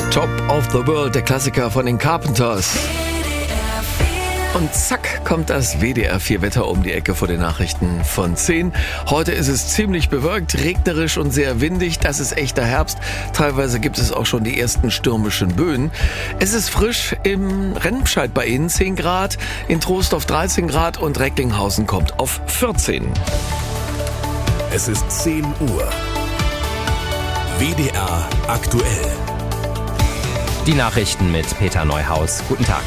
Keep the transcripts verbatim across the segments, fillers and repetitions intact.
Top of the World, der Klassiker von den Carpenters. Und zack, kommt das W D R vier Wetter um die Ecke vor den Nachrichten von zehn. Heute ist es ziemlich bewölkt, regnerisch und sehr windig. Das ist echter Herbst. Teilweise gibt es auch schon die ersten stürmischen Böen. Es ist frisch im Remscheid bei Ihnen, zehn Grad, in Troisdorf dreizehn Grad und Recklinghausen kommt auf vierzehn. Es ist zehn Uhr. W D R aktuell. Die Nachrichten mit Peter Neuhaus. Guten Tag.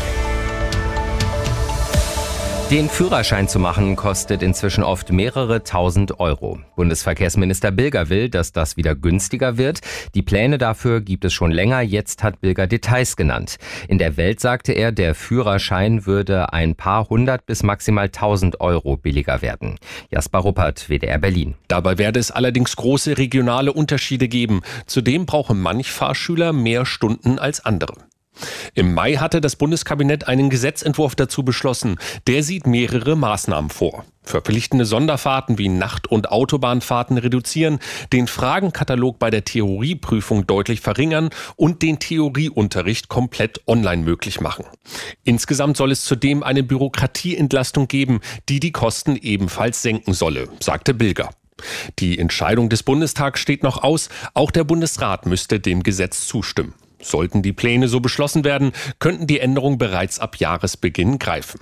Den Führerschein zu machen kostet inzwischen oft mehrere tausend Euro. Bundesverkehrsminister Bilger will, dass das wieder günstiger wird. Die Pläne dafür gibt es schon länger. Jetzt hat Bilger Details genannt. In der Welt sagte er, der Führerschein würde ein paar hundert bis maximal tausend Euro billiger werden. Jasper Ruppert, W D R Berlin. Dabei werde es allerdings große regionale Unterschiede geben. Zudem brauchen manch Fahrschüler mehr Stunden als andere. Im Mai hatte das Bundeskabinett einen Gesetzentwurf dazu beschlossen. Der sieht mehrere Maßnahmen vor. Verpflichtende Sonderfahrten wie Nacht- und Autobahnfahrten reduzieren, den Fragenkatalog bei der Theorieprüfung deutlich verringern und den Theorieunterricht komplett online möglich machen. Insgesamt soll es zudem eine Bürokratieentlastung geben, die die Kosten ebenfalls senken solle, sagte Bilger. Die Entscheidung des Bundestags steht noch aus. Auch der Bundesrat müsste dem Gesetz zustimmen. Sollten die Pläne so beschlossen werden, könnten die Änderungen bereits ab Jahresbeginn greifen.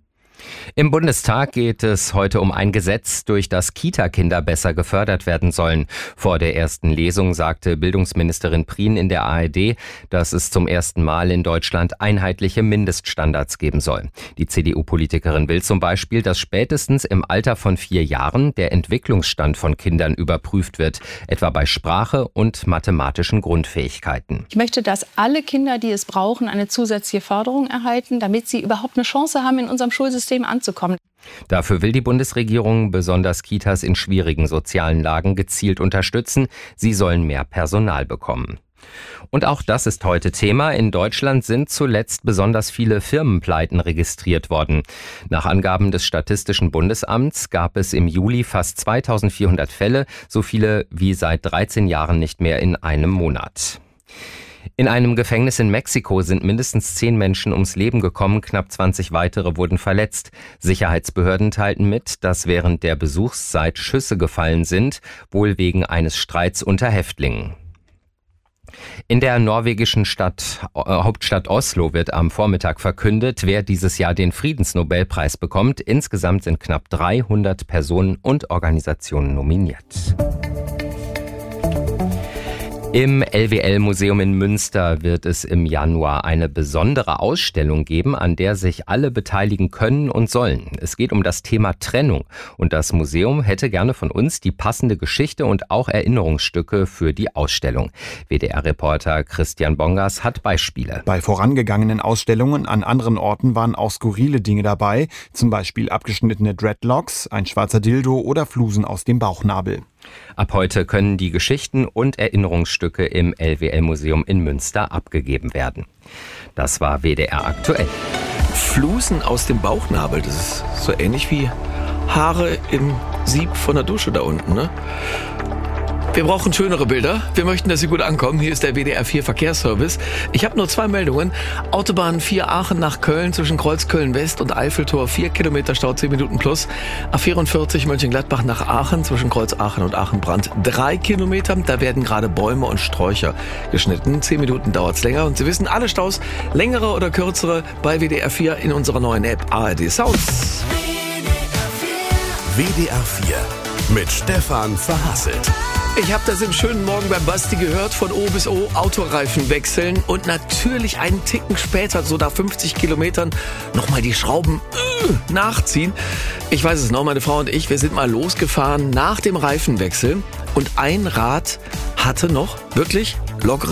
Im Bundestag geht es heute um ein Gesetz, durch das Kita-Kinder besser gefördert werden sollen. Vor der ersten Lesung sagte Bildungsministerin Prien in der A R D, dass es zum ersten Mal in Deutschland einheitliche Mindeststandards geben soll. Die C D U-Politikerin will zum Beispiel, dass spätestens im Alter von vier Jahren der Entwicklungsstand von Kindern überprüft wird, etwa bei Sprache und mathematischen Grundfähigkeiten. Ich möchte, dass alle Kinder, die es brauchen, eine zusätzliche Förderung erhalten, damit sie überhaupt eine Chance haben, in unserem Schulsystem anzukommen. Dafür will die Bundesregierung besonders Kitas in schwierigen sozialen Lagen gezielt unterstützen. Sie sollen mehr Personal bekommen. Und auch das ist heute Thema. In Deutschland sind zuletzt besonders viele Firmenpleiten registriert worden. Nach Angaben des Statistischen Bundesamts gab es im Juli fast zweitausendvierhundert Fälle, so viele wie seit dreizehn Jahren nicht mehr in einem Monat. In einem Gefängnis in Mexiko sind mindestens zehn Menschen ums Leben gekommen, knapp zwanzig weitere wurden verletzt. Sicherheitsbehörden teilten mit, dass während der Besuchszeit Schüsse gefallen sind, wohl wegen eines Streits unter Häftlingen. In der norwegischen Stadt, äh, Hauptstadt Oslo wird am Vormittag verkündet, wer dieses Jahr den Friedensnobelpreis bekommt. Insgesamt sind knapp dreihundert Personen und Organisationen nominiert. Im L W L-Museum in Münster wird es im Januar eine besondere Ausstellung geben, an der sich alle beteiligen können und sollen. Es geht um das Thema Trennung und das Museum hätte gerne von uns die passende Geschichte und auch Erinnerungsstücke für die Ausstellung. W D R-Reporter Christian Bongas hat Beispiele. Bei vorangegangenen Ausstellungen an anderen Orten waren auch skurrile Dinge dabei, zum Beispiel abgeschnittene Dreadlocks, ein schwarzer Dildo oder Flusen aus dem Bauchnabel. Ab heute können die Geschichten und Erinnerungsstücke im L W L-Museum in Münster abgegeben werden. Das war W D R aktuell. Flusen aus dem Bauchnabel, das ist so ähnlich wie Haare im Sieb von der Dusche da unten, ne? Wir brauchen schönere Bilder. Wir möchten, dass Sie gut ankommen. Hier ist der W D R vier Verkehrsservice. Ich habe nur zwei Meldungen. Autobahn vier Aachen nach Köln zwischen Kreuz Köln-West und Eiffeltor. vier Kilometer Stau, zehn Minuten plus. A vierundvierzig Mönchengladbach nach Aachen zwischen Kreuz Aachen und Aachenbrand. drei Kilometer. Da werden gerade Bäume und Sträucher geschnitten. zehn Minuten dauert es länger. Und Sie wissen, alle Staus, längere oder kürzere, bei W D R vier in unserer neuen App A R D Sounds. W D R vier mit Stefan Verhasselt. Ich habe das im schönen Morgen beim Basti gehört, von O bis O, Autoreifen wechseln und natürlich einen Ticken später, so nach fünfzig Kilometern, nochmal die Schrauben äh, nachziehen. Ich weiß es noch, meine Frau und ich, wir sind mal losgefahren nach dem Reifenwechsel und ein Rad hatte noch wirklich lockere